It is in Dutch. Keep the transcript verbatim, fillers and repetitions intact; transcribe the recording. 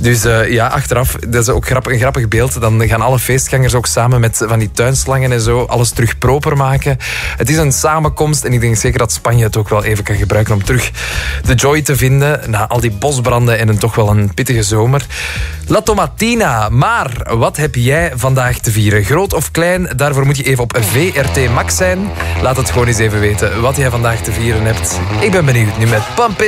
Dus uh, ja, achteraf, dat is ook grappig, een grappig beeld. Dan gaan alle feestgangers ook samen met van die tuinslangen en zo alles terug proper maken. Het is een samenkomst en ik denk zeker dat Spanje het ook wel even kan gebruiken om terug de joy te vinden na al die bosbranden en een toch wel een pittige zomer. La Tomatina. Maar wat heb jij vandaag te vieren? Groot of klein? Daarvoor moet je even op V R T Max zijn. Laat het gewoon eens even weten wat jij vandaag te vieren hebt. Ik ben benieuwd nu met Pump It.